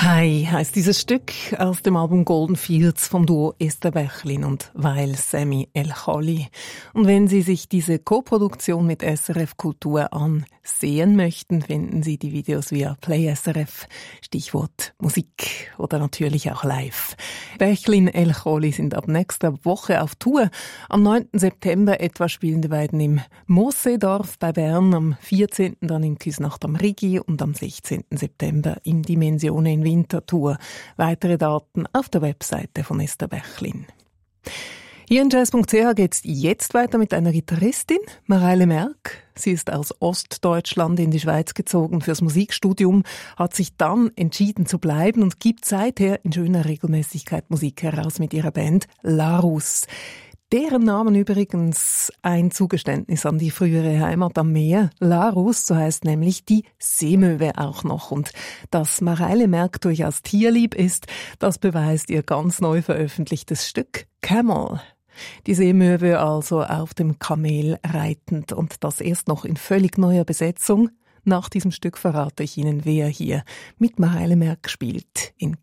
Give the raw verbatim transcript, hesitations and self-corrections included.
Hi heißt dieses Stück aus dem Album Golden Fields vom Duo Esther Bächlin und Wael Sami El Khali. Und wenn Sie sich diese Co-Produktion mit S R F Kultur ansehen möchten, finden Sie die Videos via Play S R F, Stichwort Musik oder natürlich auch live. Bächlin El Khali sind ab nächster Woche auf Tour. Am neunten September etwa spielen die beiden im Moosseedorf bei Bern, am vierzehnten dann in Küsnacht am Rigi und am sechzehnten September in Dimensione in Winterthur. Weitere Daten auf der Webseite von Esther Bächlin. Hier in jazz punkt c h geht es jetzt weiter mit einer Gitarristin, Mareile Merck. Sie ist aus Ostdeutschland in die Schweiz gezogen fürs Musikstudium, hat sich dann entschieden zu bleiben und gibt seither in schöner Regelmäßigkeit Musik heraus mit ihrer Band Larus. Deren Namen übrigens ein Zugeständnis an die frühere Heimat am Meer. Larus, so heißt nämlich die Seemöwe auch noch. Und dass Mareile Merck durchaus tierlieb ist, das beweist ihr ganz neu veröffentlichtes Stück Camel. Die Seemöwe also auf dem Kamel reitend und das erst noch in völlig neuer Besetzung. Nach diesem Stück verrate ich Ihnen, wer hier mit Mareile Merck spielt in